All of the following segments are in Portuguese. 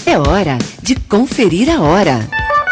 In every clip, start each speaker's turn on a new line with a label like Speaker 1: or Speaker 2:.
Speaker 1: É hora de conferir a hora.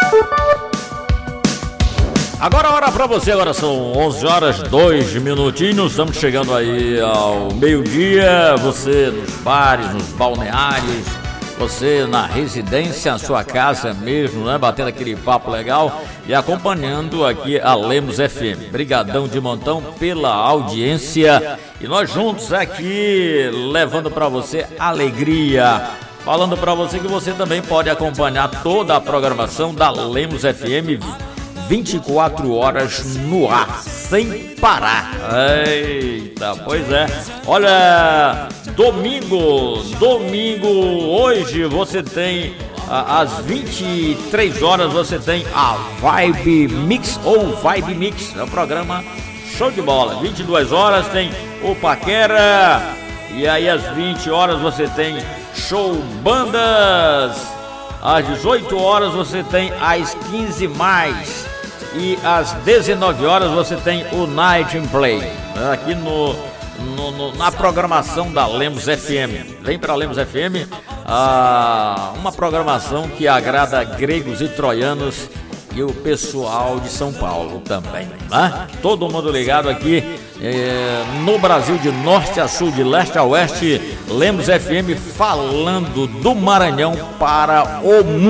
Speaker 2: Agora a hora pra você, agora são 11 horas 2 minutinhos, estamos chegando aí ao meio-dia, você nos bares, nos balneários, você na residência, na sua casa mesmo, né, batendo aquele papo legal e acompanhando aqui a Lemos FM. Brigadão de montão pela audiência e nós juntos aqui levando pra você alegria, falando pra você que você também pode acompanhar toda a programação da Lemos FM 24 horas no ar, sem parar. Eita, pois é. Olha, domingo, hoje você tem, às 23 horas, você tem a Vibe Mix, é um programa show de bola. 22 horas tem o Paquera, e aí às 20 horas você tem show bandas, às 18 horas você tem as 15 mais. E às 19 horas você tem o Night and Play, aqui na programação da Lemos FM. Vem para Lemos FM, uma programação que agrada gregos e troianos e o pessoal de São Paulo também, né? Todo mundo ligado aqui no Brasil, de norte a sul, de leste a oeste. Lemos FM falando do Maranhão para o mundo.